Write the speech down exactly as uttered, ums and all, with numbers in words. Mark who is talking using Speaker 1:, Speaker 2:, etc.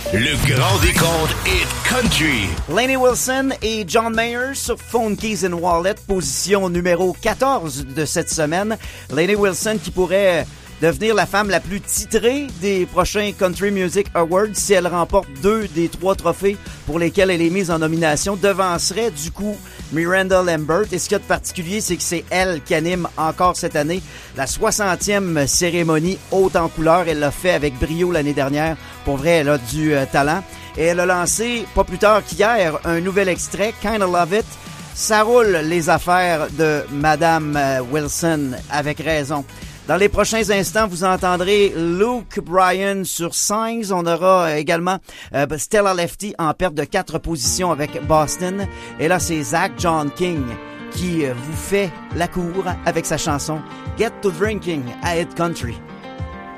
Speaker 1: Le grand décompte Hit Country.
Speaker 2: Lainey Wilson et John Mayer sur Phone Keys and Wallet, position numéro quatorze de cette semaine. Lainey Wilson qui pourrait devenir la femme la plus titrée des prochains Country Music Awards si elle remporte deux des trois trophées pour lesquels elle est mise en nomination, devancerait du coup Miranda Lambert. Et ce qu'il y a de particulier, c'est que c'est elle qui anime encore cette année la soixantième cérémonie haute en couleur. Elle l'a fait avec brio l'année dernière. Pour vrai, elle a du euh, talent. Et elle a lancé, pas plus tard qu'hier, un nouvel extrait, Kinda Love It. Ça roule les affaires de Madame Wilson, avec raison. Dans les prochains instants, vous entendrez Luke Bryan sur Signs. On aura également euh, Stella Lefty en perte de quatre positions avec Boston. Et là, c'est Zach John King qui euh, vous fait la cour avec sa chanson Get to Drinking à Hit Country.